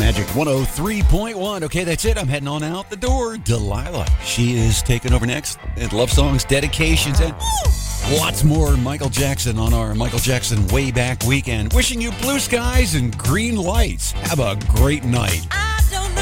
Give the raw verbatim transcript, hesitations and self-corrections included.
Magic one oh three point one. Okay, that's it. I'm heading on out the door. Delilah, she is taking over next. And love songs, dedications, and lots more Michael Jackson on our Michael Jackson Way Back weekend. Wishing you blue skies and green lights. Have a great night.